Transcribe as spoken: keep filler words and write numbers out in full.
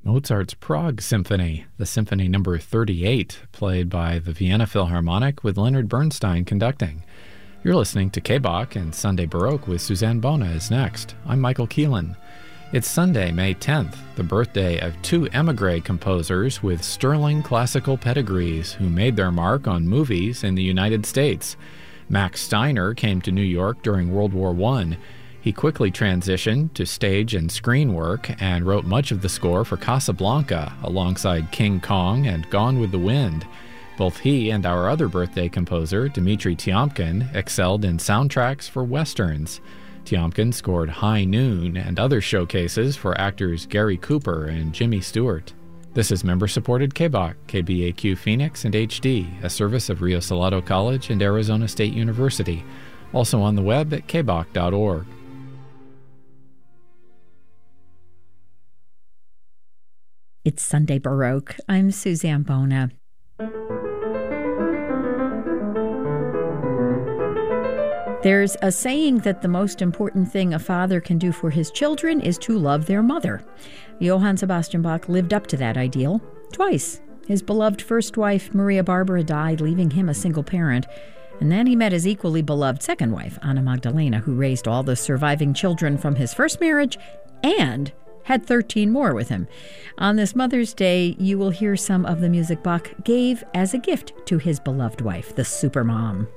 Mozart's Prague Symphony, the Symphony number thirty-eight, played by the Vienna Philharmonic with Leonard Bernstein conducting. You're listening to K-Bach, and Sunday Baroque with Suzanne Bona is next. I'm Michael Keelan. It's Sunday, May tenth, the birthday of two émigré composers with sterling classical pedigrees who made their mark on movies in the United States. Max Steiner came to New York during World War One. He quickly transitioned to stage and screen work and wrote much of the score for Casablanca alongside King Kong and Gone with the Wind. Both he and our other birthday composer, Dmitri Tiomkin, excelled in soundtracks for westerns. Tiomkin scored High Noon and other showcases for actors Gary Cooper and Jimmy Stewart. This is member-supported K-Bach, K B A Q Phoenix and H D, a service of Rio Salado College and Arizona State University. Also on the web at k bach dot org. It's Sunday Baroque. I'm Suzanne Bona. There's a saying that the most important thing a father can do for his children is to love their mother. Johann Sebastian Bach lived up to that ideal twice. His beloved first wife, Maria Barbara, died, leaving him a single parent. And then he met his equally beloved second wife, Anna Magdalena, who raised all the surviving children from his first marriage and had thirteen more with him. On this Mother's Day, you will hear some of the music Bach gave as a gift to his beloved wife, the supermom.